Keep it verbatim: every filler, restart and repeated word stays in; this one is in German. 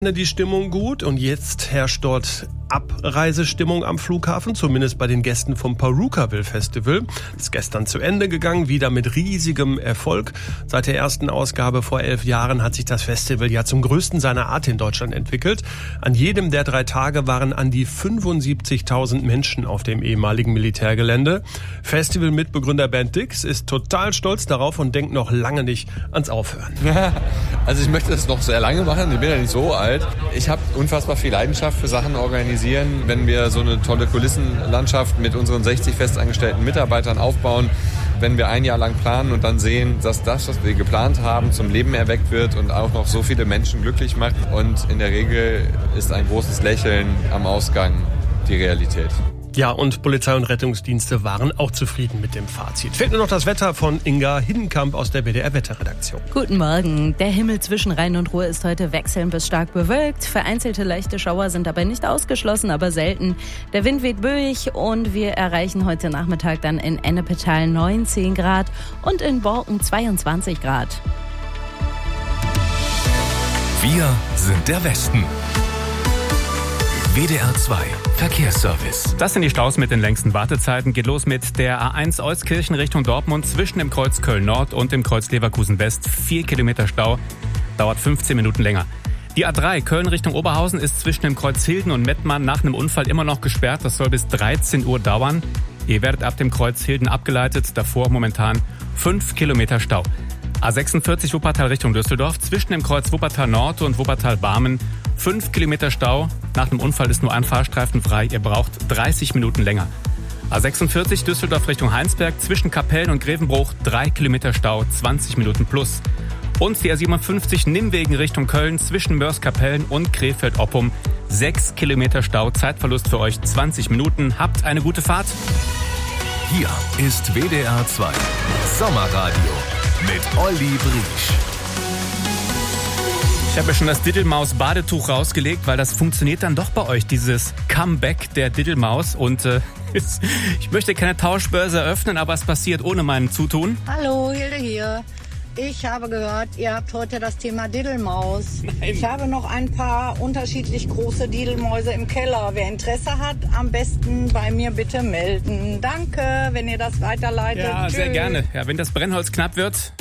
Die Stimmung gut und jetzt herrscht dort Abreisestimmung am Flughafen, zumindest bei den Gästen vom Purukaville Festival. Ist gestern zu Ende gegangen, wieder mit riesigem Erfolg. Seit der ersten Ausgabe vor elf Jahren hat sich das Festival ja zum größten seiner Art in Deutschland entwickelt. An jedem der drei Tage waren an die fünfundsiebzigtausend Menschen auf dem ehemaligen Militärgelände. Festival-Mitbegründer Bernd Dix ist total stolz darauf und denkt noch lange nicht ans Aufhören. Ja, also ich möchte das noch sehr lange machen, ich bin ja nicht so alt. Ich habe unfassbar viel Leidenschaft für Sachen organisieren. Wenn wir so eine tolle Kulissenlandschaft mit unseren sechzig festangestellten Mitarbeitern aufbauen, wenn wir ein Jahr lang planen und dann sehen, dass das, was wir geplant haben, zum Leben erweckt wird und auch noch so viele Menschen glücklich macht. Und in der Regel ist ein großes Lächeln am Ausgang die Realität. Ja, und Polizei und Rettungsdienste waren auch zufrieden mit dem Fazit. Fehlt nur noch das Wetter von Inga Hiddenkamp aus der B D R-Wetterredaktion. Guten Morgen. Der Himmel zwischen Rhein und Ruhr ist heute wechselnd bis stark bewölkt. Vereinzelte leichte Schauer sind dabei nicht ausgeschlossen, aber selten. Der Wind weht böig und wir erreichen heute Nachmittag dann in Ennepetal neunzehn Grad und in Borken zweiundzwanzig Grad. Wir sind der Westen. W D R zwei Verkehrsservice. Das sind die Staus mit den längsten Wartezeiten. Geht los mit der A eins Euskirchen Richtung Dortmund zwischen dem Kreuz Köln-Nord und dem Kreuz Leverkusen-West. Vier Kilometer Stau, dauert fünfzehn Minuten länger. Die A drei Köln Richtung Oberhausen ist zwischen dem Kreuz Hilden und Mettmann nach einem Unfall immer noch gesperrt. Das soll bis dreizehn Uhr dauern. Ihr werdet ab dem Kreuz Hilden abgeleitet. Davor momentan fünf Kilometer Stau. A sechsundvierzig Wuppertal Richtung Düsseldorf zwischen dem Kreuz Wuppertal Nord und Wuppertal Barmen. fünf Kilometer Stau. Nach dem Unfall ist nur ein Fahrstreifen frei. Ihr braucht dreißig Minuten länger. A sechsundvierzig Düsseldorf Richtung Heinsberg zwischen Kapellen und Grevenbruch. drei Kilometer Stau, zwanzig Minuten plus. Und die A siebenundfünfzig Nimwegen Richtung Köln zwischen Mörs-Kapellen und Krefeld-Oppum. sechs Kilometer Stau, Zeitverlust für euch zwanzig Minuten. Habt eine gute Fahrt. Hier ist W D R zwei Sommerradio mit Olli Briesch. Ich habe ja schon das Diddelmaus-Badetuch rausgelegt, weil das funktioniert dann doch bei euch, dieses Comeback der Diddelmaus. Und äh, ich möchte keine Tauschbörse eröffnen, aber es passiert ohne mein Zutun. Hallo, Hilde hier. Ich habe gehört, ihr habt heute das Thema Diddelmaus. Nein. Ich habe noch ein paar unterschiedlich große Diddelmäuse im Keller. Wer Interesse hat, am besten bei mir bitte melden. Danke, wenn ihr das weiterleitet. Ja, Tschüss. sehr gerne. Ja, wenn das Brennholz knapp wird,